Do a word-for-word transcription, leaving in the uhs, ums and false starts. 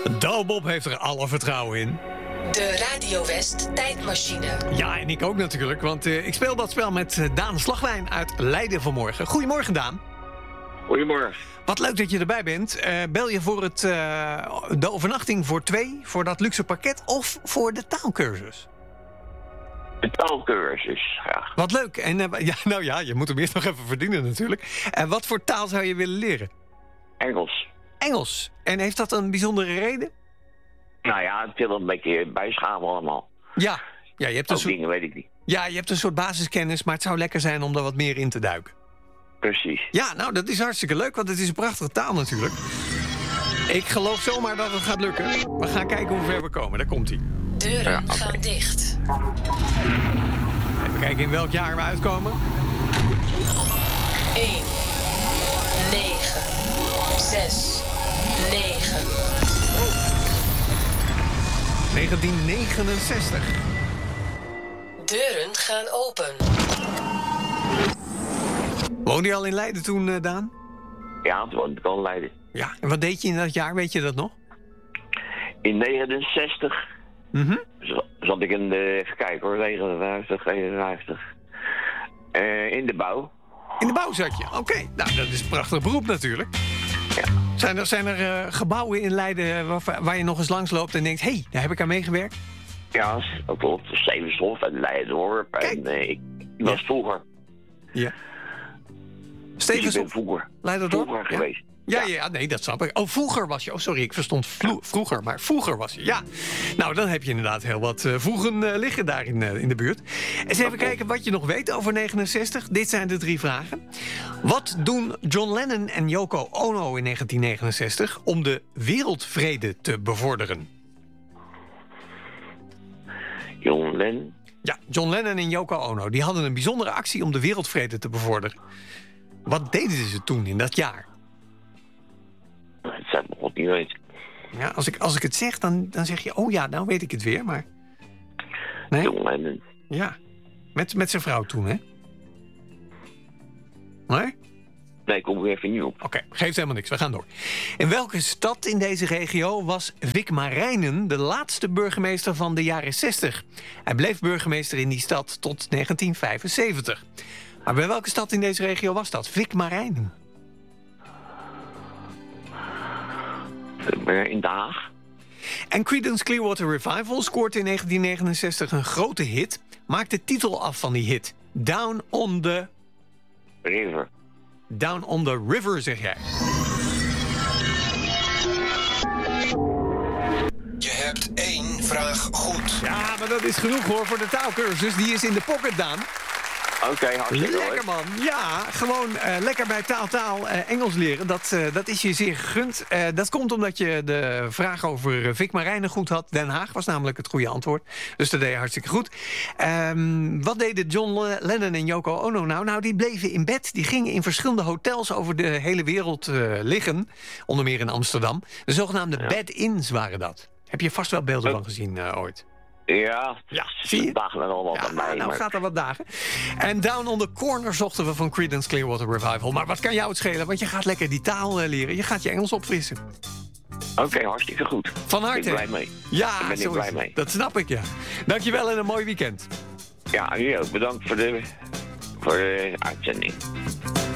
Douwe Bob heeft er alle vertrouwen in. De Radio West tijdmachine. Ja, en ik ook natuurlijk, want uh, ik speel dat spel met uh, Daan Slagwijn uit Leiden vanmorgen. Goedemorgen, Daan. Goedemorgen. Wat leuk dat je erbij bent. Uh, bel je voor het, uh, de overnachting voor twee, voor dat luxe pakket, of voor de taalkursus? De taalkursus, graag. Wat leuk. En, uh, ja, nou ja, je moet hem eerst nog even verdienen natuurlijk. En uh, wat voor taal zou je willen leren? Engels. Engels. En heeft dat een bijzondere reden? Nou ja, het wil een beetje bijschaven allemaal. Ja. Ja, je hebt een Ook soort... dingen weet ik niet. Ja, je hebt een soort basiskennis, maar het zou lekker zijn om er wat meer in te duiken. Precies. Ja, nou, dat is hartstikke leuk, want het is een prachtige taal natuurlijk. Ik geloof zomaar dat het gaat lukken. We gaan kijken hoe ver we komen. Daar komt hij. Deuren Ja, okay. gaan dicht. Even kijken in welk jaar we uitkomen. één, negen, zes, negen. negentien negenenzestig. Deuren gaan open. Woonde je al in Leiden toen, uh, Daan? Ja, het woont al Leiden. Ja. En wat deed je in dat jaar, weet je dat nog? In negenenzestig Mhm. z- zat ik in de, even kijken hoor, negenenvijftig, eenenvijftig. Uh, in de bouw. In de bouw zat je? Oké. Okay. Nou, dat is een prachtig beroep natuurlijk. Ja. Zijn er, zijn er uh, gebouwen in Leiden waar, waar je nog eens langs loopt en denkt... hé, hey, daar heb ik aan meegewerkt? Ja, dat klopt. Stevenshof en Leidendorp. En uh, ik, ik was Ja. vroeger. Ja. Dus ik ben Stevenshof, vroeger. Leiderdorp? Vroeger Ja. geweest. Ja, ja, nee, dat snap ik. Oh, vroeger was je... Oh, sorry, ik verstond vlo- vroeger, maar vroeger was je. Ja. Nou, dan heb je inderdaad heel wat uh, vroegen uh, liggen daar in, uh, in de buurt. Eens even kijken wat je nog weet over negenenzestig. Dit zijn de drie vragen. Wat doen John Lennon en Yoko Ono in negentien negenenzestig... om de wereldvrede te bevorderen? John Lennon. Ja, John Lennon en Yoko Ono die hadden een bijzondere actie om de wereldvrede te bevorderen. Wat deden ze toen in dat jaar? Het zou ik nog wat niet weten. Ja, als, ik, als ik het zeg, dan, dan zeg je... oh ja, nou weet ik het weer, maar... Nee? John Lennon. Ja, met, met zijn vrouw toen, hè? Nee? Nee, ik kom er even niet op. Oké, okay, geeft helemaal niks, we gaan door. In welke stad in deze regio was Vic Marijnen... de laatste burgemeester van de jaren zestig? Hij bleef burgemeester in die stad tot negentien vijfenzeventig. Maar bij welke stad in deze regio was dat? Vic Marijnen. In Den Haag. En Creedence Clearwater Revival scoort in negentien negenenzestig een grote hit. Maakt de titel af van die hit. Down on the... River. Down on the River, zeg jij. Je hebt één vraag goed. Ja, maar dat is genoeg hoor voor de taalkursus. Die is in de pocket, Daan. Oké, okay, hartstikke Lekker man. Ja, gewoon uh, lekker bij taal taal uh, Engels leren. Dat, uh, dat is je zeer gegund. Uh, dat komt omdat je de vraag over uh, Vic Marijnen goed had. Den Haag was namelijk het goede antwoord. Dus dat deed je hartstikke goed. Um, wat deden John Lennon en Yoko Ono nou? Nou, die bleven in bed. Die gingen in verschillende hotels over de hele wereld uh, liggen. Onder meer in Amsterdam. De zogenaamde ja. bed-ins waren dat. Heb je vast wel beelden van gezien uh, ooit? Ja, ja, zie je? Dagen er al wat ja, aan mij. Nou maar... gaat er wat dagen. En Down on the Corner zochten we van Creedence Clearwater Revival. Maar wat kan jou het schelen? Want je gaat lekker die taal uh, leren. Je gaat je Engels opfrissen. Oké, okay, hartstikke goed. Van harte. Ik ben blij mee. Ja, Daar ben ik blij mee. Dat snap ik, ja. Dankjewel en een mooi weekend. Ja, en jullie ook. Bedankt voor de, voor de uitzending.